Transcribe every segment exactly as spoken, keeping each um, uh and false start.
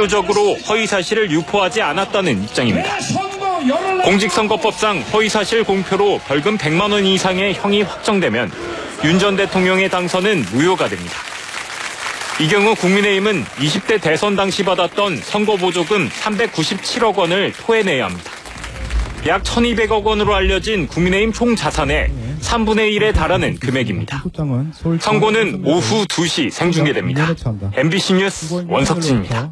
의도적으로 허위사실을 유포하지 않았다는 입장입니다. 공직선거법상 허위사실 공표로 벌금 백만 원 이상의 형이 확정되면 윤 전 대통령의 당선은 무효가 됩니다. 이 경우 국민의힘은 이십 대 대선 당시 받았던 선거보조금 삼백구십칠억 원을 토해내야 합니다. 약 천이백억 원으로 알려진 국민의힘 총 자산의 삼분의 일에 달하는 금액입니다. 선고는 오후 두 시 생중계됩니다. 엠비씨 뉴스 원석진입니다.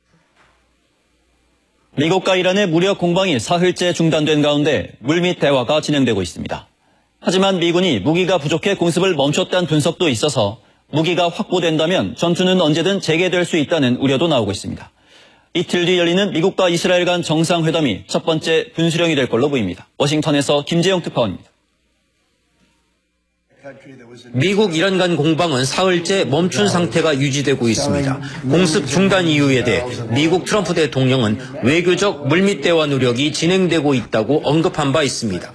미국과 이란의 무력 공방이 사흘째 중단된 가운데 물밑 대화가 진행되고 있습니다. 하지만 미군이 무기가 부족해 공습을 멈췄다는 분석도 있어서 무기가 확보된다면 전투는 언제든 재개될 수 있다는 우려도 나오고 있습니다. 이틀 뒤 열리는 미국과 이스라엘 간 정상회담이 첫 번째 분수령이 될 걸로 보입니다. 워싱턴에서 김재영 특파원입니다. 미국 이란 간 공방은 사흘째 멈춘 상태가 유지되고 있습니다. 공습 중단 이유에 대해 미국 트럼프 대통령은 외교적 물밑 대화 노력이 진행되고 있다고 언급한 바 있습니다.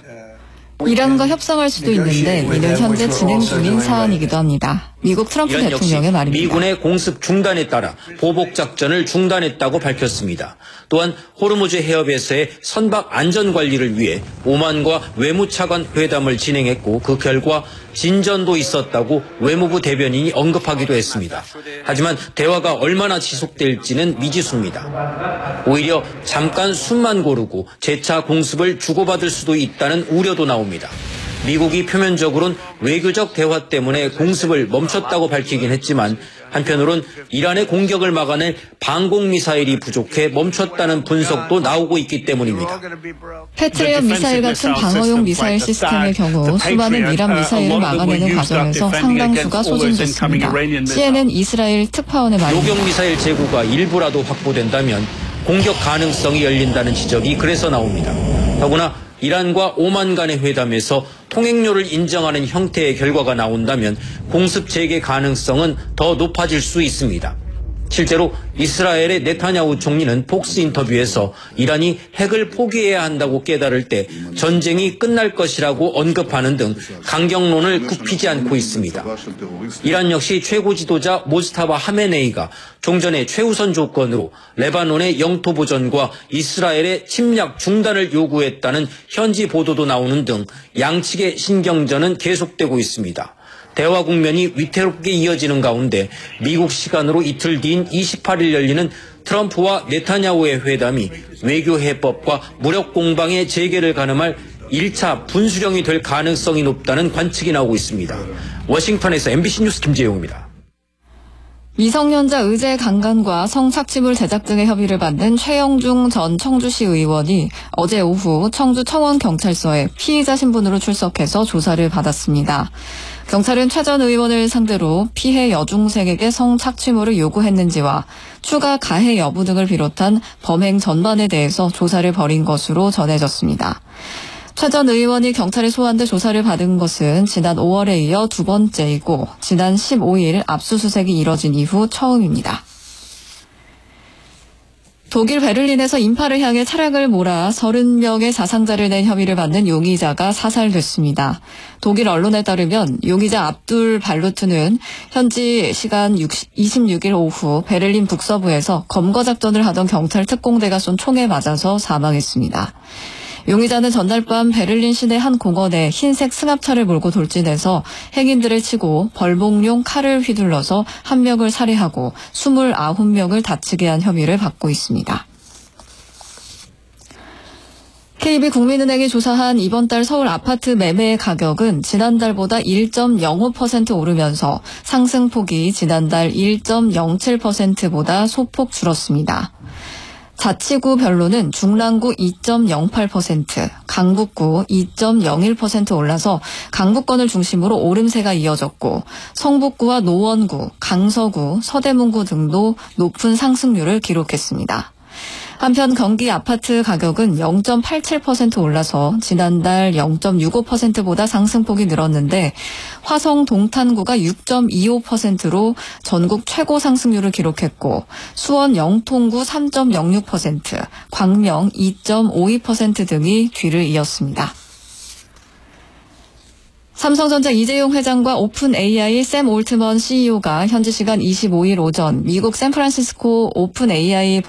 이란과 협상할 수도 있는데 이는 현재 진행 중인 사안이기도 합니다. 미국 트럼프 이란 대통령의 역시 말입니다. 미군의 공습 중단에 따라 보복 작전을 중단했다고 밝혔습니다. 또한 호르무즈 해협에서의 선박 안전 관리를 위해 오만과 외무차관 회담을 진행했고 그 결과 진전도 있었다고 외무부 대변인이 언급하기도 했습니다. 하지만 대화가 얼마나 지속될지는 미지수입니다. 오히려 잠깐 숨만 고르고 재차 공습을 주고받을 수도 있다는 우려도 나옵니다. 미국이 표면적으로는 외교적 대화 때문에 공습을 멈췄다고 밝히긴 했지만 한편으론 이란의 공격을 막아낼 방공미사일이 부족해 멈췄다는 분석도 나오고 있기 때문입니다. 패트리엇 미사일 같은 방어용 미사일 시스템의 경우 수많은 이란 미사일을 막아내는 과정에서 상당수가 소진됐습니다. 씨엔엔 이스라엘 특파원의 말입니다. 요격미사일 재고가 일부라도 확보된다면 공격 가능성이 열린다는 지적이 그래서 나옵니다. 더구나 이란과 오만 간의 회담에서 통행료를 인정하는 형태의 결과가 나온다면 공습 재개 가능성은 더 높아질 수 있습니다. 실제로 이스라엘의 네타냐후 총리는 폭스 인터뷰에서 이란이 핵을 포기해야 한다고 깨달을 때 전쟁이 끝날 것이라고 언급하는 등 강경론을 굽히지 않고 있습니다. 이란 역시 최고 지도자 모스타바 하메네이가 종전의 최우선 조건으로 레바논의 영토 보전과 이스라엘의 침략 중단을 요구했다는 현지 보도도 나오는 등 양측의 신경전은 계속되고 있습니다. 대화 국면이 위태롭게 이어지는 가운데 미국 시간으로 이틀 뒤인 이십팔 일 열리는 트럼프와 네타냐후의 회담이 외교 해법과 무력 공방의 재개를 가늠할 일 차 분수령이 될 가능성이 높다는 관측이 나오고 있습니다. 워싱턴에서 엠비씨 뉴스 김재용입니다. 미성년자 의제 강간과 성착취물 제작 등의 혐의를 받는 최영중 전 청주시 의원이 어제 오후 청주 청원경찰서에 피의자 신분으로 출석해서 조사를 받았습니다. 경찰은 최 전 의원을 상대로 피해 여중생에게 성착취물을 요구했는지와 추가 가해 여부 등을 비롯한 범행 전반에 대해서 조사를 벌인 것으로 전해졌습니다. 최 전 의원이 경찰에 소환돼 조사를 받은 것은 지난 오월에 이어 두 번째이고 지난 십오 일 압수수색이 이뤄진 이후 처음입니다. 독일 베를린에서 인파를 향해 차량을 몰아 서른 명의 사상자를 낸 혐의를 받는 용의자가 사살됐습니다. 독일 언론에 따르면 용의자 압둘 발루트는 현지 시간 이십육 일 오후 베를린 북서부에서 검거 작전을 하던 경찰 특공대가 쏜 총에 맞아서 사망했습니다. 용의자는 전날 밤 베를린 시내 한 공원에 흰색 승합차를 몰고 돌진해서 행인들을 치고 벌목용 칼을 휘둘러서 한 명을 살해하고 스물아홉 명을 다치게 한 혐의를 받고 있습니다. 케이비 국민은행이 조사한 이번 달 서울 아파트 매매 가격은 지난달보다 일 점 영오 퍼센트 오르면서 상승폭이 지난달 일 점 영칠 퍼센트보다 소폭 줄었습니다. 자치구별로는 중랑구 이 점 영팔 퍼센트, 강북구 이 점 영일 퍼센트 올라서 강북권을 중심으로 오름세가 이어졌고 성북구와 노원구, 강서구, 서대문구 등도 높은 상승률을 기록했습니다. 한편 경기 아파트 가격은 영 점 팔칠 퍼센트 올라서 지난달 영 점 육오 퍼센트보다 상승폭이 늘었는데 화성 동탄구가 육 점 이오 퍼센트로 전국 최고 상승률을 기록했고 수원 영통구 삼 점 영육 퍼센트, 광명 이 점 오이 퍼센트 등이 뒤를 이었습니다. 삼성전자 이재용 회장과 오픈 에이아이 샘 올트먼 씨이오가 현지 시간 이십오 일 오전 미국 샌프란시스코 오픈 에이아이